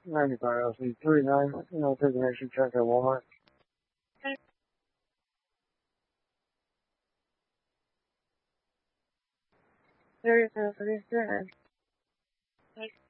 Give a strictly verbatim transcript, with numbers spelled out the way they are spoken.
ninety-five L C three nine, you know, taking an extra check at Walmart. thirty-five, thirty-seven.